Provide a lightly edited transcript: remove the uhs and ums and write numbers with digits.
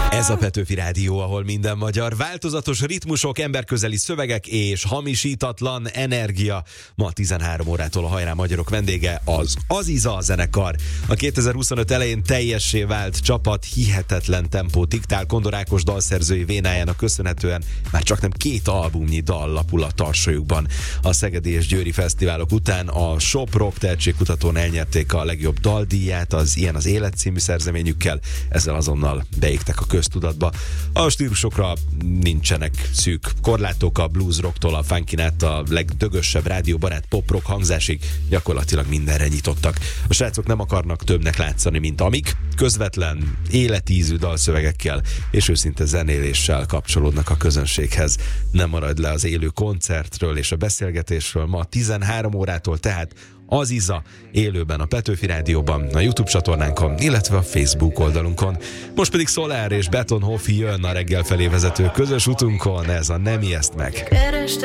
Ez a Petőfi Rádió, ahol minden magyar. Változatos ritmusok, emberközeli szövegek és hamisítatlan energia. Ma 13 órától a Hajrá Magyarok vendége az Aziza zenekar. A 2025 elején teljessé vált csapat hihetetlen tempót diktál. Kondor Ákos dalszerzői vénájának köszönhetően már csaknem 2 albumnyi dal lapul a tarsolyukban. A szegedi és győri fesztiválok után a Shop Rock tehetségkutatón elnyerték a legjobb daldíját az Ilyen az élet című szerzeményükkel. Ezzel azonnal beégtek a köztudatba. A stílusokra nincsenek szűk korlátok, a blues rocktól a funkin át a legdögösebb rádióbarát pop rock hangzásig gyakorlatilag mindenre nyitottak. A srácok nem akarnak többnek látszani, mint amik, közvetlen, életízű dalszövegekkel és őszinte zenéléssel kapcsolódnak a közönséghez. Nem maradj le az élő koncertről és a beszélgetésről ma 13 órától, tehát Aziza élőben a Petőfi Rádióban, a YouTube csatornánkon, illetve a Facebook oldalunkon. Most pedig Soler és Betonhofi jön a reggel felé vezető közös utunkon, ez a Nem ijeszt meg.